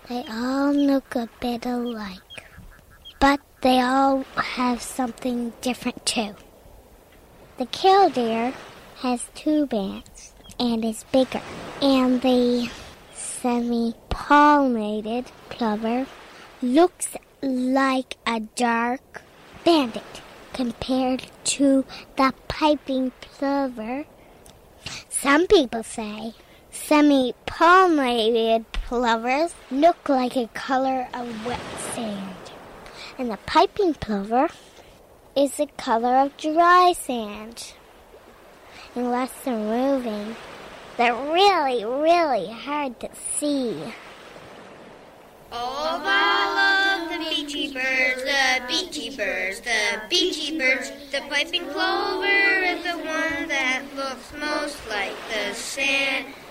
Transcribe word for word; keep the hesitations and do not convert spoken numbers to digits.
They all look a bit alike, but they all have something different too. The killdeer has two bands and is bigger, and the semi-pollinated plover looks like a dark bandit compared to the piping plover. Some people say semi-pollinated plovers look like a color of wet sand, and the piping plover is the color of dry sand. Unless they're moving, they're really, really hard to see. Oh, I love the beachy birds, the beachy birds, the beachy birds. The piping plover is the one that looks most like the sand.